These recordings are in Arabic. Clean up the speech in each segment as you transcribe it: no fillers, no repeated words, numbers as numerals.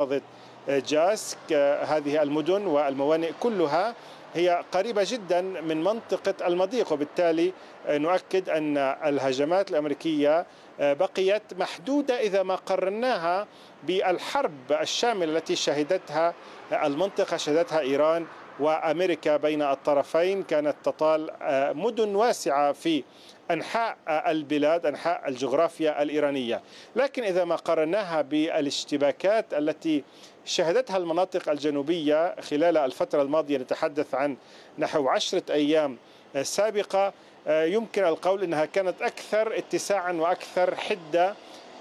محافظة جاسك. هذه المدن والموانئ كلها هي قريبة جدا من منطقة المضيق، وبالتالي نؤكد أن الهجمات الأمريكية بقيت محدودة إذا ما قارناها بالحرب الشاملة التي شهدتها المنطقة، شهدتها إيران وأمريكا بين الطرفين. كانت تطال مدن واسعة في أنحاء البلاد، أنحاء الجغرافيا الإيرانية. لكن إذا ما قارناها بالاشتباكات التي شهدتها المناطق الجنوبية خلال الفترة الماضية، نتحدث عن نحو 10 أيام سابقة، يمكن القول أنها كانت أكثر اتساعا وأكثر حدة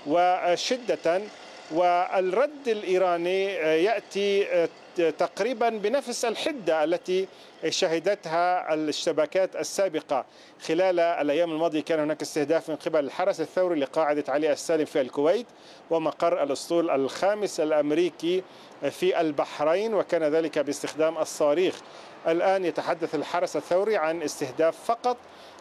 وشدة. والرد الإيراني يأتي تقريبا بنفس الحدة التي شهدتها الاشتباكات السابقة. خلال الأيام الماضية كان هناك استهداف من قبل الحرس الثوري لقاعدة علي السالم في الكويت ومقر الأسطول الخامس الأمريكي في البحرين، وكان ذلك باستخدام الصواريخ. الآن يتحدث الحرس الثوري عن استهداف فقط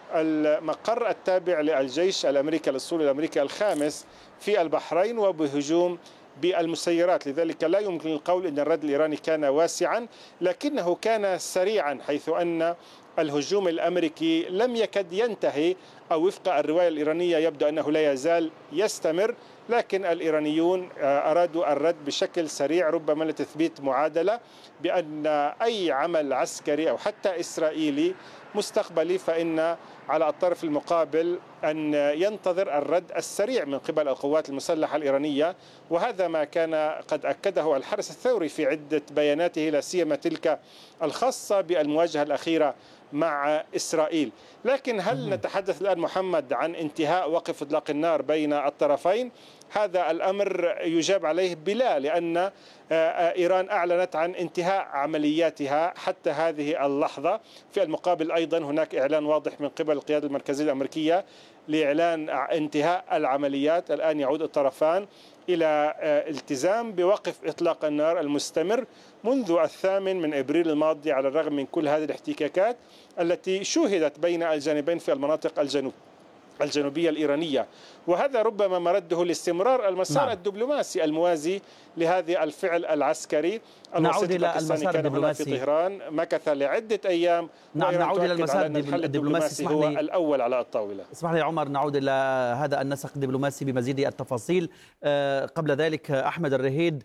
المقر التابع للجيش الأمريكي الأسطول الأمريكي الخامس في البحرين وبهجوم بالمسيرات. لذلك لا يمكن القول أن الرد الإيراني كان واسعا، لكنه كان سريعا، حيث أن الهجوم الأمريكي لم يكد ينتهي، أو وفق الرواية الإيرانية يبدو أنه لا يزال يستمر. لكن الإيرانيون أرادوا الرد بشكل سريع، ربما لتثبيت معادلة بأن أي عمل عسكري أو حتى إسرائيلي مستقبلي فإن على الطرف المقابل أن ينتظر الرد السريع من قبل القوات المسلحة الإيرانية. وهذا ما كان قد أكده الحرس الثوري في عدة بياناته، لا سيما تلك الخاصة بالمواجهة الأخيرة مع إسرائيل. لكن هل نتحدث الآن محمد عن انتهاء وقف إطلاق النار بين الطرفين؟ هذا الأمر يجاب عليه بلا، لأن إيران أعلنت عن انتهاء عملياتها حتى هذه اللحظة. في المقابل أيضا هناك إعلان واضح من قبل القيادة المركزية الأمريكية لإعلان انتهاء العمليات. الآن يعود الطرفان إلى التزام بوقف إطلاق النار المستمر منذ 8 أبريل الماضي، على الرغم من كل هذه الاحتكاكات التي شوهدت بين الجانبين في المناطق الجنوبية الإيرانية. وهذا ربما مرده لاستمرار المسار الدبلوماسي الموازي لهذا الفعل العسكري. نعود إلى المسار الدبلوماسي في طهران، مكث لعدة أيام. نعود إلى المسار الدبلوماسي هو الأول على الطاولة. اسمح لي عمر، نعود إلى هذا النسق الدبلوماسي بمزيد التفاصيل. قبل ذلك أحمد الرهيد،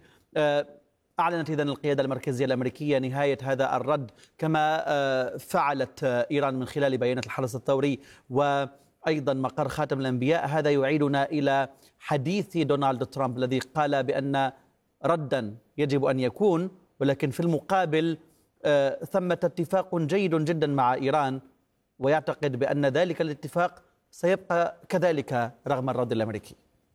أعلنت إذن القيادة المركزية الأمريكية نهاية هذا الرد كما فعلت إيران من خلال بيانات الحرس الثوري وأيضا مقر خاتم الأنبياء. هذا يعيدنا إلى حديث دونالد ترامب الذي قال بأن ردا يجب أن يكون، ولكن في المقابل ثمة اتفاق جيد جدا مع إيران، ويعتقد بأن ذلك الاتفاق سيبقى كذلك رغم الرد الأمريكي.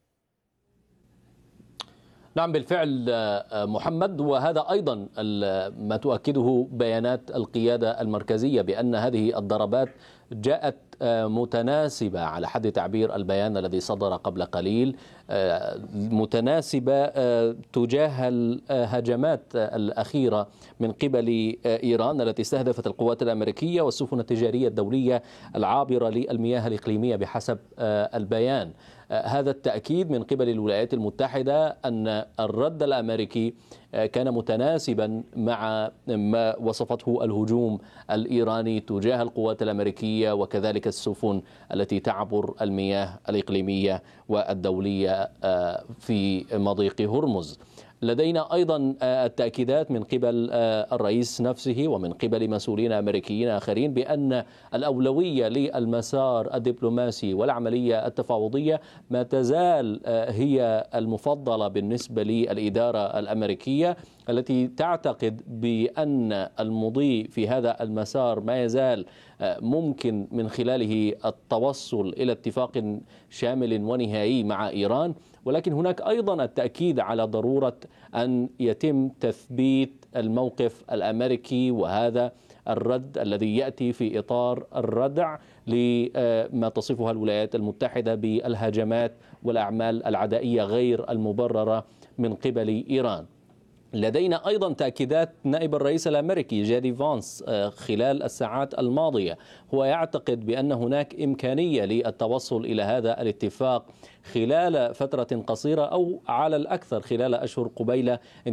نعم بالفعل محمد، وهذا أيضا ما تؤكده بيانات القيادة المركزية بأن هذه الضربات جاءت متناسبة على حد تعبير البيان الذي صدر قبل قليل، متناسبة تجاه الهجمات الأخيرة من قبل إيران التي استهدفت القوات الأمريكية والسفن التجارية الدولية العابرة للمياه الإقليمية بحسب البيان. هذا التأكيد من قبل الولايات المتحدة أن الرد الأمريكي كان متناسبا مع ما وصفته الهجوم الإيراني تجاه القوات الأمريكية وكذلك السفن التي تعبر المياه الإقليمية والدولية في مضيق هرمز. لدينا أيضا التأكيدات من قبل الرئيس نفسه ومن قبل مسؤولين أمريكيين آخرين بأن الأولوية للمسار الدبلوماسي والعملية التفاوضية ما تزال هي المفضلة بالنسبة للإدارة الأمريكية، التي تعتقد بأن المضي في هذا المسار ما يزال ممكن من خلاله التوصل إلى اتفاق شامل ونهائي مع إيران. ولكن هناك أيضا التأكيد على ضرورة أن يتم تثبيت الموقف الأمريكي وهذا الرد الذي يأتي في إطار الردع لما تصفها الولايات المتحدة بالهجمات والأعمال العدائية غير المبررة من قبل إيران. لدينا أيضا تأكيدات نائب الرئيس الأمريكي جيدي فانس خلال الساعات الماضية، هو يعتقد بأن هناك إمكانية للتوصل إلى هذا الاتفاق خلال فترة قصيرة أو على الأكثر خلال أشهر قبيل